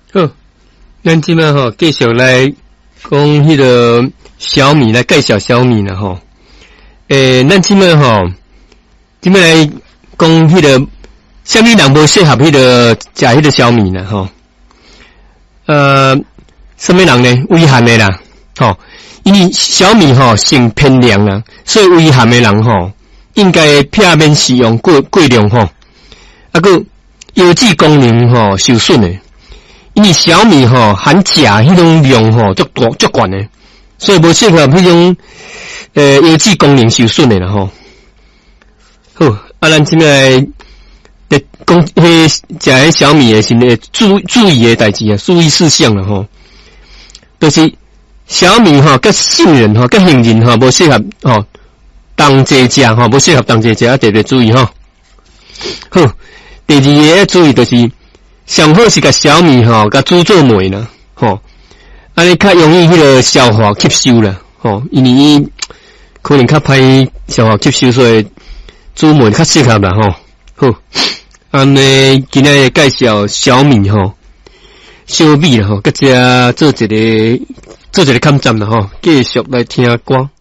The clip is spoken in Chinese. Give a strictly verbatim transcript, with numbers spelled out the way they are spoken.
好，咱即摆吼继续来讲迄个小米，来介绍小米啦吼。诶，咱即摆吼，即摆来讲迄个虾米人无适合迄个食迄个小米啦吼。呃，什么人呢？胃寒的啦，吼，因为小米吼性偏凉啦，所以胃寒的人吼应该避免使用过过量吼。啊个腰子功能吼受损的。因为小米吼含钾迄种量吼足大足悬的，所以无适合迄种呃腰子功能受损的啦吼。好，啊，咱即摆来讲迄食迄小米的是咧注注意的代志啊，注意事项啦吼。就是小米吼甲杏仁吼甲杏仁吼无适合吼同齐食吼，无适合同齐食，啊特别注意吼。好，第二个要注意就是。上好是甲小米吼，甲煮做糜啦，吼，安尼较容易迄个消化吸收啦，吼，因为伊可能较歹消化吸收，所以煮糜较适合啦，吼。好，安尼今日介绍小米吼，小米啦吼，甲只做一个做一个抗战啦吼，继续来听歌。